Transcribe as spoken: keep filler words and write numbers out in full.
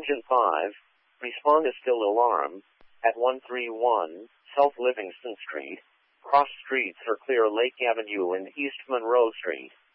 Engine five, respond to still alarm, at one three one South Livingston Street. Cross streets are clear Lake Avenue and East Monroe Street.